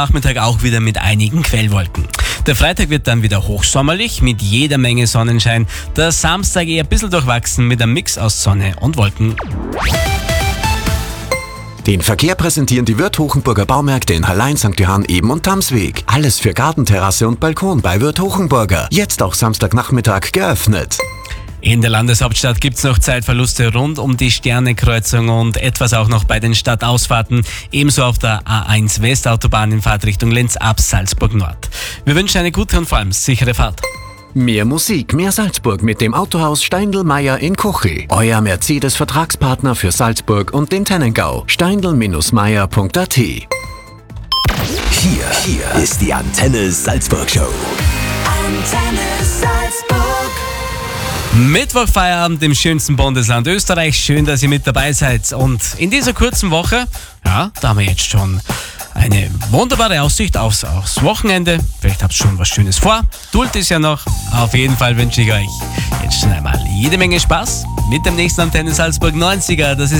Nachmittag auch wieder mit einigen Quellwolken. Der Freitag wird dann wieder hochsommerlich mit jeder Menge Sonnenschein. Der Samstag eher ein bisschen durchwachsen mit einem Mix aus Sonne und Wolken. Den Verkehr präsentieren die Wirth Hochenburger Baumärkte in Hallein, St. Johann, Eben und Tamsweg. Alles für Gartenterrasse und Balkon bei Wirth Hochenburger. Jetzt auch Samstagnachmittag geöffnet. In der Landeshauptstadt gibt's noch Zeitverluste rund um die Sternekreuzung und etwas auch noch bei den Stadtausfahrten, ebenso auf der A1 Westautobahn in Fahrtrichtung Linz ab Salzburg Nord. Wir wünschen eine gute und vor allem sichere Fahrt. Mehr Musik, mehr Salzburg mit dem Autohaus Steindl-Meyer in Kochi. Euer Mercedes-Vertragspartner für Salzburg und den Tennengau. steindl-meyer.at. Hier ist die Antenne Salzburg Show. Antenne Salzburg. Mittwoch Feierabend im schönsten Bundesland Österreich. Schön, dass ihr mit dabei seid. Und in dieser kurzen Woche, ja, da haben wir jetzt schon eine wunderbare Aussicht aufs Wochenende. Vielleicht habt ihr schon was Schönes vor. Duld ist ja noch. Auf jeden Fall wünsche ich euch jetzt schon einmal jede Menge Spaß mit dem nächsten Antenne Salzburg 90er. Das ist